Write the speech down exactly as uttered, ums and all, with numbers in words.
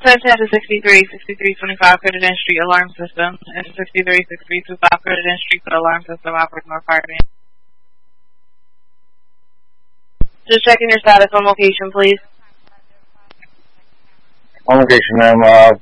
Dispatch to sixty-three sixty-three twenty-five Credit Street Alarm System. And sixty-three sixty-three twenty-five Credit Street Alarm System operates North Hardman. Just checking your status on location, please. On location, ma'am. Uh,